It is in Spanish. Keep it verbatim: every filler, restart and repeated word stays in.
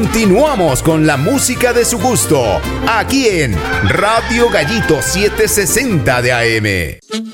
Continuamos con la música de su gusto, aquí en Radio Gallito setecientos sesenta de A M.